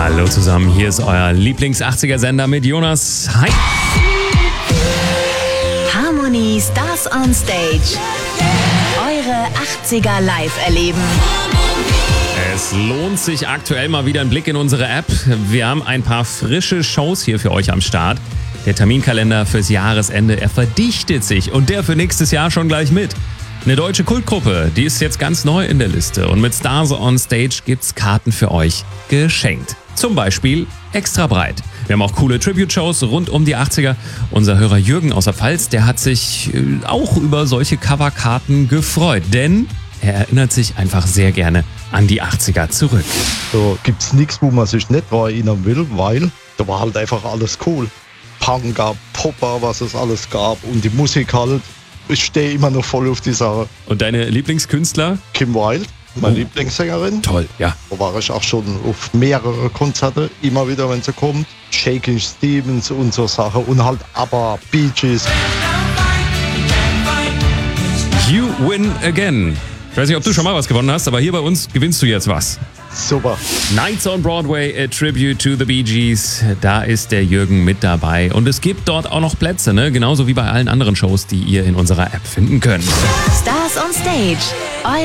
Hallo zusammen, hier ist euer Lieblings-80er-Sender mit Jonas. Hi! Harmony Stars on Stage. Eure 80er live erleben. Es lohnt sich aktuell mal wieder ein Blick in unsere App. Wir haben ein paar frische Shows hier für euch am Start. Der Terminkalender fürs Jahresende, er verdichtet sich und der für nächstes Jahr schon gleich mit. Eine deutsche Kultgruppe, die ist jetzt ganz neu in der Liste und mit Stars on Stage gibt's Karten für euch geschenkt. Zum Beispiel extra breit. Wir haben auch coole Tribute-Shows rund um die 80er. Unser Hörer Jürgen aus der Pfalz, der hat sich auch über solche Coverkarten gefreut, denn er erinnert sich einfach sehr gerne an die 80er zurück. Da gibt's nichts, wo man sich nicht dran erinnern will, weil da war halt einfach alles cool. Punker, Popper, was es alles gab und die Musik halt. Ich stehe immer noch voll auf die Sache. Und deine Lieblingskünstler? Kim Wilde, meine Lieblingssängerin. Toll, ja. Da war ich auch schon auf mehrere Konzerte, immer wieder, wenn sie kommt. Shakin' Stevens und so Sachen und halt ABBA, Bee Gees. You win again. Ich weiß nicht, ob du schon mal was gewonnen hast, aber hier bei uns gewinnst du jetzt was. Super. Nights on Broadway, a tribute to the Bee Gees. Da ist der Jürgen mit dabei. Und es gibt dort auch noch Plätze, ne? Genauso wie bei allen anderen Shows, die ihr in unserer App finden könnt. Stars on Stage.